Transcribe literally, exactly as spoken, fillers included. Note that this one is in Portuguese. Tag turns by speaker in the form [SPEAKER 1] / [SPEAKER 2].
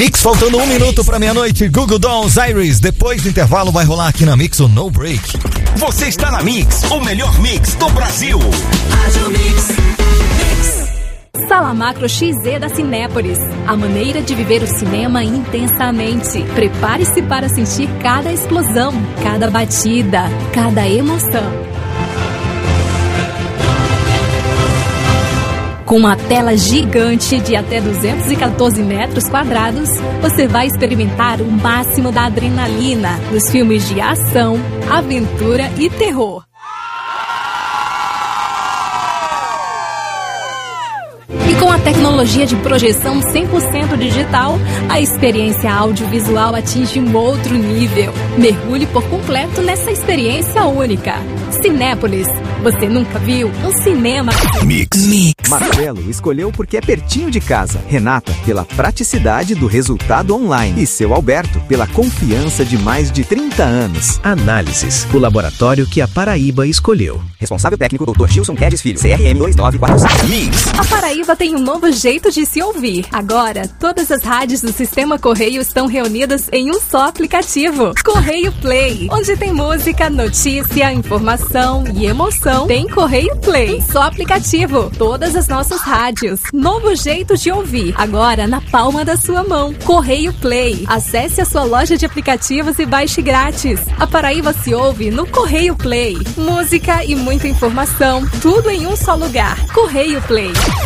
[SPEAKER 1] Mix, faltando um minuto pra meia-noite. Google Dolls, Iris. Depois do intervalo vai rolar aqui na Mix o No Break.
[SPEAKER 2] Você está na Mix, o melhor mix do Brasil.
[SPEAKER 3] Sala Macro X Z da Cinépolis. A maneira de viver o cinema intensamente. Prepare-se para sentir cada explosão, cada batida, cada emoção. Com uma tela gigante de até duzentos e quatorze metros quadrados, você vai experimentar o máximo da adrenalina nos filmes de ação, aventura e terror. E com a tecnologia de projeção cem por cento digital, a experiência audiovisual atinge um outro nível. Mergulhe por completo nessa experiência única. Cinépolis, você nunca viu um cinema?
[SPEAKER 2] Mix. Mix.
[SPEAKER 4] Marcelo escolheu porque é pertinho de casa. Renata, pela praticidade do resultado online. E seu Alberto, pela confiança de mais de trinta anos.
[SPEAKER 5] Análises, o laboratório que a Paraíba escolheu.
[SPEAKER 4] Responsável técnico doutor Gilson Quedes Filho, C R M dois nove quatro sete.
[SPEAKER 2] Mix.
[SPEAKER 3] A Paraíba tem um novo jeito de se ouvir. Agora, todas as rádios do Sistema Correio estão reunidas em um só aplicativo. Correio Play, onde tem música, notícia, informação e emoção. Tem Correio Play, um só aplicativo. Todas as nossas rádios. Novo jeito de ouvir. Agora na palma da sua mão. Correio Play. Acesse a sua loja de aplicativos e baixe grátis. A Paraíba se ouve no Correio Play. Música e muita informação. Tudo em um só lugar. Correio Play.